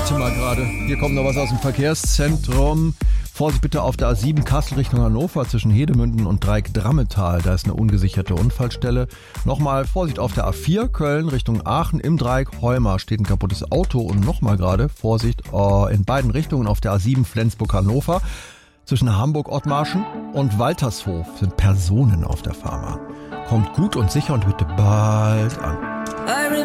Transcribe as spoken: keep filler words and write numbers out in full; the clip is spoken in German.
Warte mal gerade. Hier kommt noch was aus dem Verkehrszentrum. Vorsicht bitte auf der A sieben Kassel Richtung Hannover zwischen Hedemünden und Dreieck-Drammetal. Da ist eine ungesicherte Unfallstelle. Nochmal Vorsicht auf der A vier Köln Richtung Aachen im Dreieck Heumar steht ein kaputtes Auto. Und nochmal gerade Vorsicht äh, in beiden Richtungen auf der A sieben Flensburg-Hannover. Zwischen Hamburg-Ottmarschen und Waltershof sind Personen auf der Fahrbahn. Kommt gut und sicher und bitte bald an.